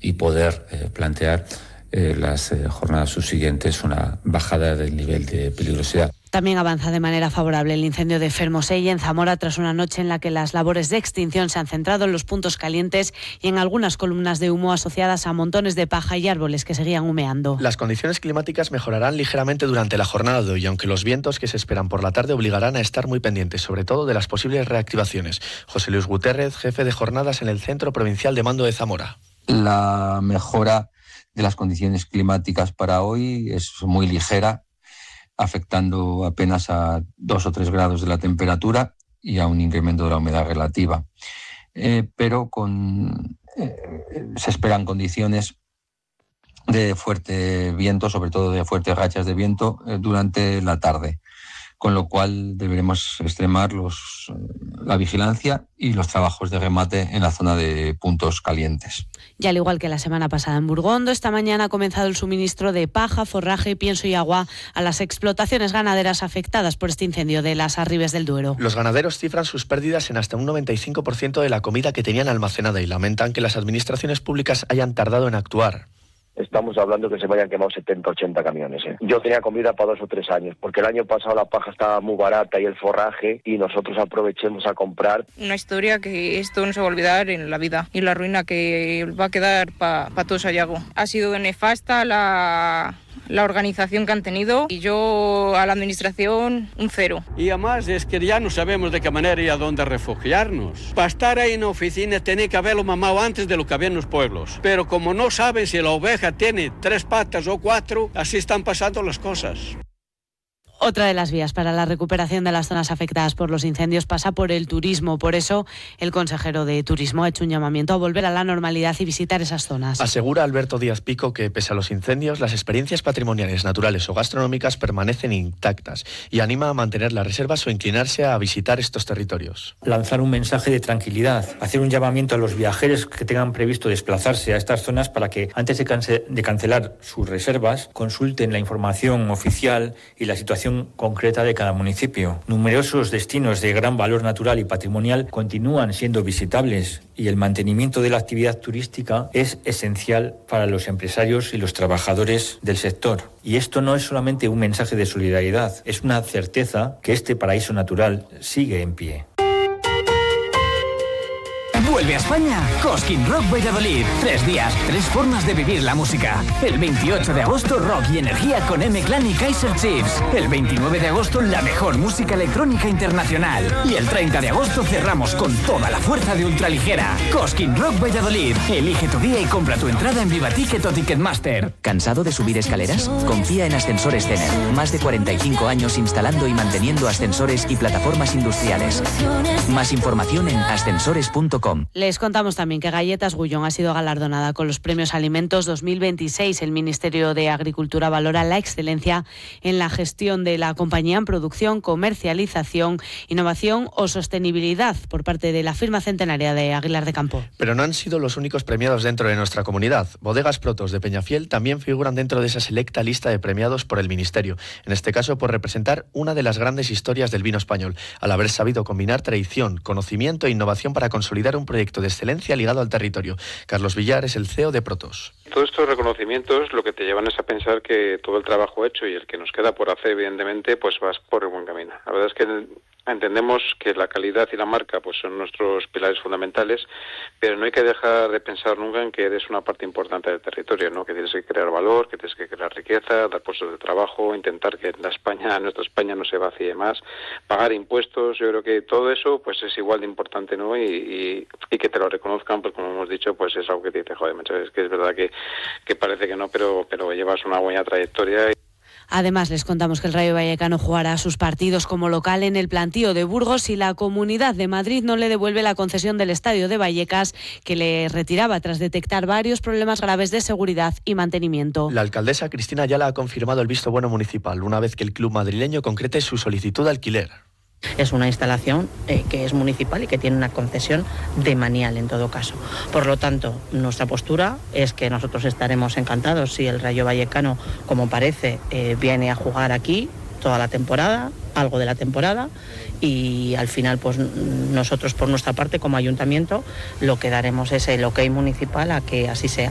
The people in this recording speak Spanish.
y poder plantear las jornadas subsiguientes una bajada del nivel de peligrosidad. También avanza de manera favorable el incendio de Fermoselle en Zamora tras una noche en la que las labores de extinción se han centrado en los puntos calientes y en algunas columnas de humo asociadas a montones de paja y árboles que seguían humeando. Las condiciones climáticas mejorarán ligeramente durante la jornada de hoy, aunque los vientos que se esperan por la tarde obligarán a estar muy pendientes, sobre todo de las posibles reactivaciones. José Luis Gutiérrez, jefe de jornadas en el Centro Provincial de Mando de Zamora. La mejora de las condiciones climáticas para hoy es muy ligera, afectando apenas a 2 o 3 grados de la temperatura y a un incremento de la humedad relativa. Pero se esperan condiciones de fuerte viento, sobre todo de fuertes rachas de viento durante la tarde, con lo cual deberemos extremar la vigilancia y los trabajos de remate en la zona de puntos calientes. Y al igual que la semana pasada en Burgondo, esta mañana ha comenzado el suministro de paja, forraje, pienso y agua a las explotaciones ganaderas afectadas por este incendio de las Arribes del Duero. Los ganaderos cifran sus pérdidas en hasta un 95% de la comida que tenían almacenada y lamentan que las administraciones públicas hayan tardado en actuar. Estamos hablando que se me hayan quemado 70, 80 camiones. Yo tenía comida para 2 o 3 años, porque el año pasado la paja estaba muy barata y el forraje, y nosotros aprovechemos a comprar. Una historia que esto no se va a olvidar en la vida, y la ruina que va a quedar para todo Sayago. Ha sido nefasta la organización que han tenido, y yo a la administración un 0. Y además es que ya no sabemos de qué manera y a dónde refugiarnos. Para estar ahí en la oficina tiene que haberlo mamado antes de lo que había en los pueblos. Pero como no saben si la oveja tiene 3 patas o 4, así están pasando las cosas. Otra de las vías para la recuperación de las zonas afectadas por los incendios pasa por el turismo. Por eso, el consejero de Turismo ha hecho un llamamiento a volver a la normalidad y visitar esas zonas. Asegura Alberto Díaz Pico que, pese a los incendios, las experiencias patrimoniales, naturales o gastronómicas permanecen intactas y anima a mantener las reservas o inclinarse a visitar estos territorios. Lanzar un mensaje de tranquilidad, hacer un llamamiento a los viajeros que tengan previsto desplazarse a estas zonas para que, antes de cancelar sus reservas, consulten la información oficial y la situación concreta de cada municipio. Numerosos destinos de gran valor natural y patrimonial continúan siendo visitables y el mantenimiento de la actividad turística es esencial para los empresarios y los trabajadores del sector. Y esto no es solamente un mensaje de solidaridad, es una certeza que este paraíso natural sigue en pie. Vuelve a España Cosquín Rock Valladolid. 3 días, 3 formas de vivir la música. El 28 de agosto, rock y energía con M-Clan y Kaiser Chiefs. El 29 de agosto, la mejor música electrónica internacional. Y el 30 de agosto cerramos con toda la fuerza de ultraligera. Cosquín Rock Valladolid. Elige tu día y compra tu entrada en Vivaticket o Ticketmaster. ¿Cansado de subir escaleras? Confía en Ascensores Tener. Más de 45 años instalando y manteniendo ascensores y plataformas industriales. Más información en ascensores.com. Les contamos también que Galletas Gullón ha sido galardonada con los Premios Alimentos 2026. El Ministerio de Agricultura valora la excelencia en la gestión de la compañía en producción, comercialización, innovación o sostenibilidad por parte de la firma centenaria de Aguilar de Campo. Pero no han sido los únicos premiados dentro de nuestra comunidad. Bodegas Protos de Peñafiel también figuran dentro de esa selecta lista de premiados por el Ministerio, en este caso por representar una de las grandes historias del vino español, al haber sabido combinar tradición, conocimiento e innovación para consolidar un proyecto de excelencia ligado al territorio. Carlos Villar es el CEO de Protos. Todos estos reconocimientos lo que te llevan es a pensar que todo el trabajo hecho y el que nos queda por hacer, evidentemente, pues vas por el buen camino. La verdad es que entendemos que la calidad y la marca pues son nuestros pilares fundamentales, pero no hay que dejar de pensar nunca en que eres una parte importante del territorio, ¿no? Que tienes que crear valor, que tienes que crear riqueza, dar puestos de trabajo, intentar que nuestra España no se vacíe más, pagar impuestos. Yo creo que todo eso pues es igual de importante, ¿no? Y que te lo reconozcan, pues como hemos dicho, pues es algo que te jode mucho. Es que es verdad que parece que no, pero llevas una buena trayectoria. Además, les contamos que el Rayo Vallecano jugará sus partidos como local en el Plantío de Burgos y la Comunidad de Madrid no le devuelve la concesión del Estadio de Vallecas, que le retiraba tras detectar varios problemas graves de seguridad y mantenimiento. La alcaldesa Cristina Ayala ha confirmado el visto bueno municipal, una vez que el club madrileño concrete su solicitud de alquiler. Es una instalación que es municipal y que tiene una concesión demanial en todo caso. Por lo tanto, nuestra postura es que nosotros estaremos encantados si el Rayo Vallecano, como parece, viene a jugar aquí toda la temporada, algo de la temporada, y al final pues nosotros por nuestra parte como ayuntamiento lo que daremos es el ok municipal a que así sea.